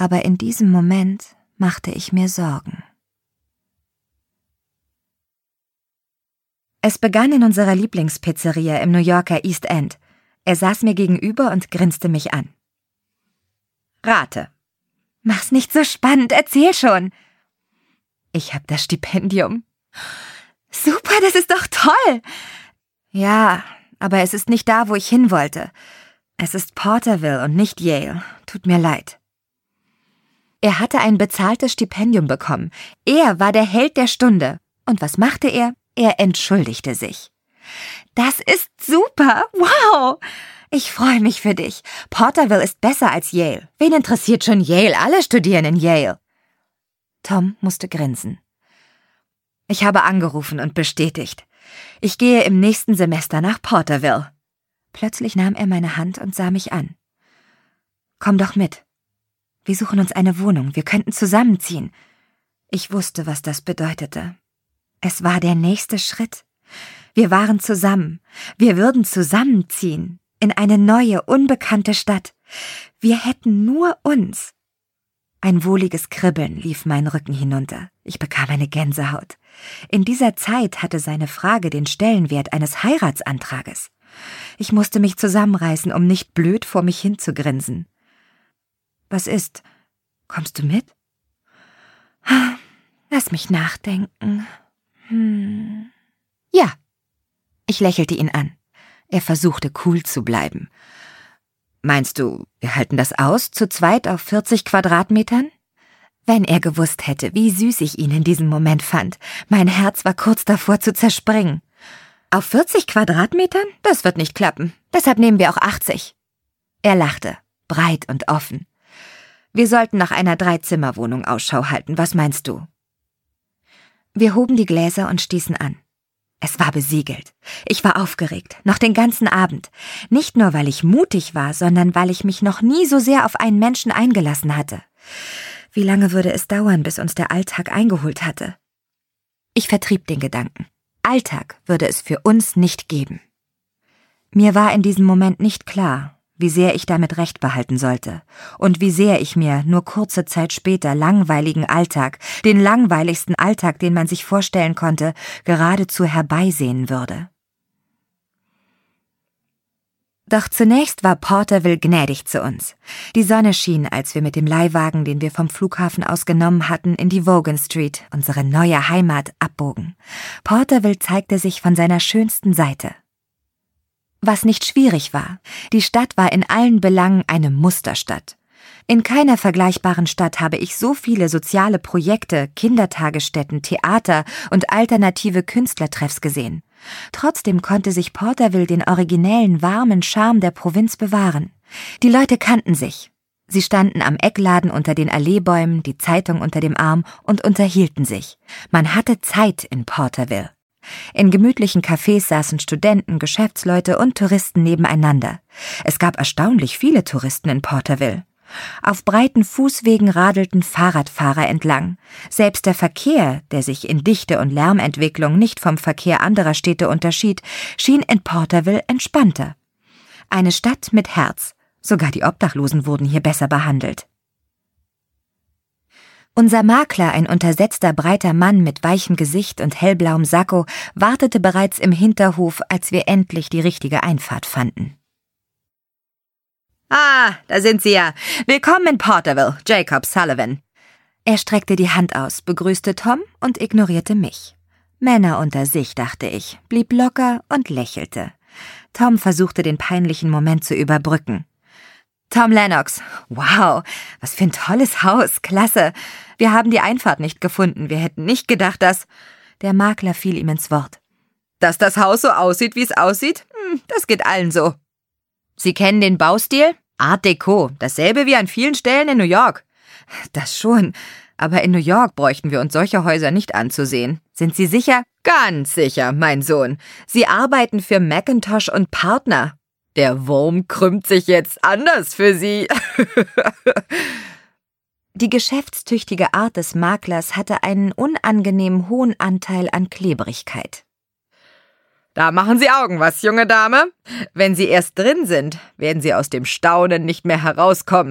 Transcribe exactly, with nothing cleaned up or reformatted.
Aber in diesem Moment machte ich mir Sorgen. Es begann in unserer Lieblingspizzeria im New Yorker East End. Er saß mir gegenüber und grinste mich an. Rate. Mach's nicht so spannend, erzähl schon. Ich hab das Stipendium. Super, das ist doch toll. Ja, aber es ist nicht da, wo ich hin wollte. Es ist Porterville und nicht Yale. Tut mir leid. Er hatte ein bezahltes Stipendium bekommen. Er war der Held der Stunde. Und was machte er? Er entschuldigte sich. Das ist super. Wow. Ich freue mich für dich. Porterville ist besser als Yale. Wen interessiert schon Yale? Alle studieren in Yale. Tom musste grinsen. Ich habe angerufen und bestätigt. Ich gehe im nächsten Semester nach Porterville. Plötzlich nahm er meine Hand und sah mich an. Komm doch mit. Wir suchen uns eine Wohnung. Wir könnten zusammenziehen. Ich wusste, was das bedeutete. Es war der nächste Schritt. Wir waren zusammen. Wir würden zusammenziehen. In eine neue, unbekannte Stadt. Wir hätten nur uns. Ein wohliges Kribbeln lief meinen Rücken hinunter. Ich bekam eine Gänsehaut. In dieser Zeit hatte seine Frage den Stellenwert eines Heiratsantrages. Ich musste mich zusammenreißen, um nicht blöd vor mich hinzugrinsen. Was ist? Kommst du mit? Lass mich nachdenken. Hm. Ja. Ich lächelte ihn an. Er versuchte cool zu bleiben. Meinst du, wir halten das aus, zu zweit auf vierzig Quadratmetern? Wenn er gewusst hätte, wie süß ich ihn in diesem Moment fand. Mein Herz war kurz davor zu zerspringen. Auf vierzig Quadratmetern? Das wird nicht klappen. Deshalb nehmen wir auch achtzig. Er lachte, breit und offen. Wir sollten nach einer Dreizimmerwohnung Ausschau halten. Was meinst du? Wir hoben die Gläser und stießen an. Es war besiegelt. Ich war aufgeregt, noch den ganzen Abend. Nicht nur, weil ich mutig war, sondern weil ich mich noch nie so sehr auf einen Menschen eingelassen hatte. Wie lange würde es dauern, bis uns der Alltag eingeholt hatte? Ich vertrieb den Gedanken. Alltag würde es für uns nicht geben. Mir war in diesem Moment nicht klar, wie sehr ich damit Recht behalten sollte und wie sehr ich mir nur kurze Zeit später langweiligen Alltag, den langweiligsten Alltag, den man sich vorstellen konnte, geradezu herbeisehen würde. Doch zunächst war Porterville gnädig zu uns. Die Sonne schien, als wir mit dem Leihwagen, den wir vom Flughafen aus genommen hatten, in die Vaughan Street, unsere neue Heimat, abbogen. Porterville zeigte sich von seiner schönsten Seite. Was nicht schwierig war. Die Stadt war in allen Belangen eine Musterstadt. In keiner vergleichbaren Stadt habe ich so viele soziale Projekte, Kindertagesstätten, Theater und alternative Künstlertreffs gesehen. Trotzdem konnte sich Porterville den originellen, warmen Charme der Provinz bewahren. Die Leute kannten sich. Sie standen am Eckladen unter den Alleebäumen, die Zeitung unter dem Arm und unterhielten sich. Man hatte Zeit in Porterville. In gemütlichen Cafés saßen Studenten, Geschäftsleute und Touristen nebeneinander. Es gab erstaunlich viele Touristen in Porterville. Auf breiten Fußwegen radelten Fahrradfahrer entlang. Selbst der Verkehr, der sich in Dichte und Lärmentwicklung nicht vom Verkehr anderer Städte unterschied, schien in Porterville entspannter. Eine Stadt mit Herz. Sogar die Obdachlosen wurden hier besser behandelt. Unser Makler, ein untersetzter breiter Mann mit weichem Gesicht und hellblauem Sakko, wartete bereits im Hinterhof, als wir endlich die richtige Einfahrt fanden. »Ah, da sind Sie ja. Willkommen in Porterville, Jacob Sullivan.« Er streckte die Hand aus, begrüßte Tom und ignorierte mich. Männer unter sich, dachte ich, blieb locker und lächelte. Tom versuchte den peinlichen Moment zu überbrücken. »Tom Lennox. Wow, was für ein tolles Haus. Klasse. Wir haben die Einfahrt nicht gefunden. Wir hätten nicht gedacht, dass...« Der Makler fiel ihm ins Wort. »Dass das Haus so aussieht, wie es aussieht? Hm, das geht allen so. Sie kennen den Baustil? Art Deco. Dasselbe wie an vielen Stellen in New York.« »Das schon. Aber in New York bräuchten wir uns solche Häuser nicht anzusehen. Sind Sie sicher?« »Ganz sicher, mein Sohn. Sie arbeiten für Macintosh und Partner. Der Wurm krümmt sich jetzt anders für Sie.« Die geschäftstüchtige Art des Maklers hatte einen unangenehm hohen Anteil an Klebrigkeit. »Da machen Sie Augen, was, junge Dame? Wenn Sie erst drin sind, werden Sie aus dem Staunen nicht mehr herauskommen.